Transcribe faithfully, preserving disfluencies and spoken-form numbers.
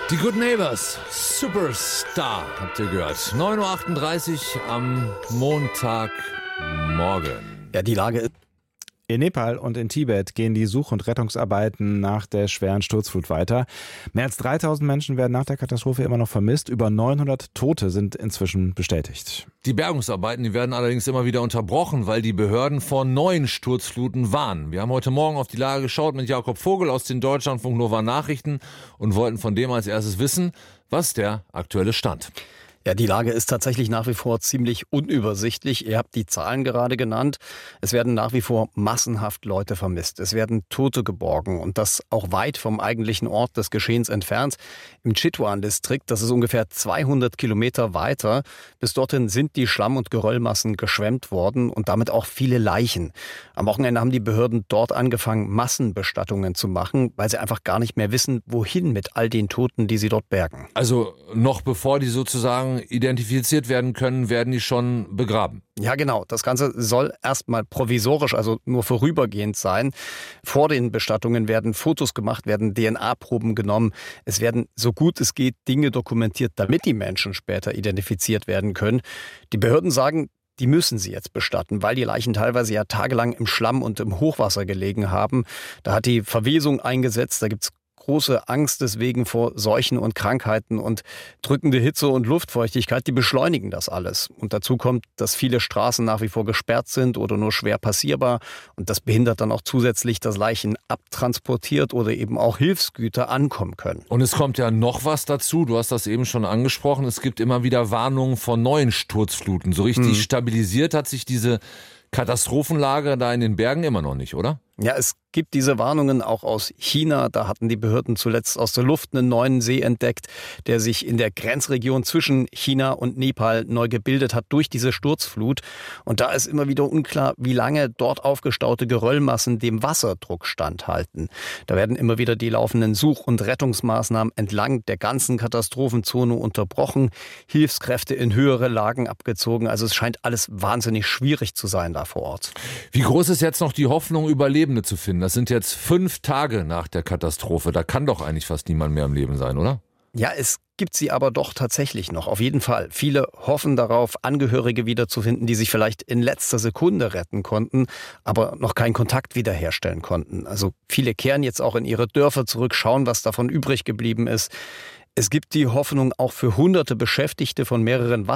Die Good Neighbors, Superstar, habt ihr gehört. neun Uhr achtunddreißig am Montagmorgen. Ja, die Lage ist... In Nepal und in Tibet gehen die Such- und Rettungsarbeiten nach der schweren Sturzflut weiter. Mehr als dreitausend Menschen werden nach der Katastrophe immer noch vermisst. Über neunhundert Tote sind inzwischen bestätigt. Die Bergungsarbeiten, die werden allerdings immer wieder unterbrochen, weil die Behörden vor neuen Sturzfluten warnen. Wir haben heute Morgen auf die Lage geschaut mit Jakob Vogel aus den Deutschlandfunk Nova Nachrichten und wollten von dem als erstes wissen, was der aktuelle Stand. Ja, die Lage ist tatsächlich nach wie vor ziemlich unübersichtlich. Ihr habt die Zahlen gerade genannt. Es werden nach wie vor massenhaft Leute vermisst. Es werden Tote geborgen und das auch weit vom eigentlichen Ort des Geschehens entfernt. Im Chitwan-Distrikt, das ist ungefähr zweihundert Kilometer weiter. Bis dorthin sind die Schlamm- und Geröllmassen geschwemmt worden und damit auch viele Leichen. Am Wochenende haben die Behörden dort angefangen, Massenbestattungen zu machen, weil sie einfach gar nicht mehr wissen, wohin mit all den Toten, die sie dort bergen. Also noch bevor die sozusagen identifiziert werden können, werden die schon begraben. Ja, genau. Das Ganze soll erstmal provisorisch, also nur vorübergehend sein. Vor den Bestattungen werden Fotos gemacht, werden D N A-Proben genommen. Es werden, so gut es geht, Dinge dokumentiert, damit die Menschen später identifiziert werden können. Die Behörden sagen, die müssen sie jetzt bestatten, weil die Leichen teilweise ja tagelang im Schlamm und im Hochwasser gelegen haben. Da hat die Verwesung eingesetzt, da gibt's große Angst deswegen vor Seuchen und Krankheiten und drückende Hitze und Luftfeuchtigkeit, die beschleunigen das alles. Und dazu kommt, dass viele Straßen nach wie vor gesperrt sind oder nur schwer passierbar. Und das behindert dann auch zusätzlich, dass Leichen abtransportiert oder eben auch Hilfsgüter ankommen können. Und es kommt ja noch was dazu, du hast das eben schon angesprochen, es gibt immer wieder Warnungen vor neuen Sturzfluten. So richtig hm. stabilisiert hat sich diese Katastrophenlage da in den Bergen immer noch nicht, oder? Ja, es gibt diese Warnungen auch aus China. Da hatten die Behörden zuletzt aus der Luft einen neuen See entdeckt, der sich in der Grenzregion zwischen China und Nepal neu gebildet hat durch diese Sturzflut. Und da ist immer wieder unklar, wie lange dort aufgestaute Geröllmassen dem Wasserdruck standhalten. Da werden immer wieder die laufenden Such- und Rettungsmaßnahmen entlang der ganzen Katastrophenzone unterbrochen, Hilfskräfte in höhere Lagen abgezogen. Also es scheint alles wahnsinnig schwierig zu sein da vor Ort. Wie groß ist jetzt noch die Hoffnung, Überlebende zu finden? Das sind jetzt fünf Tage nach der Katastrophe. Da kann doch eigentlich fast niemand mehr am Leben sein, oder? Ja, es gibt sie aber doch tatsächlich noch, auf jeden Fall. Viele hoffen darauf, Angehörige wiederzufinden, die sich vielleicht in letzter Sekunde retten konnten, aber noch keinen Kontakt wiederherstellen konnten. Also viele kehren jetzt auch in ihre Dörfer zurück, schauen, was davon übrig geblieben ist. Es gibt die Hoffnung auch für hunderte Beschäftigte von mehreren